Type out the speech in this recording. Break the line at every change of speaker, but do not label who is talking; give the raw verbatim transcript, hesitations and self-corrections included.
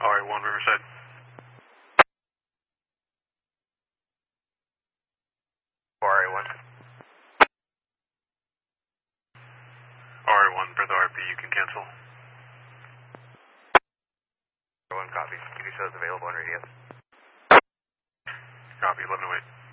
R A one Riverside.
R A one.
R A one, for the R P, you can cancel.
R A one, copy. Q V shows available on radius.
Copy, eleven oh eight.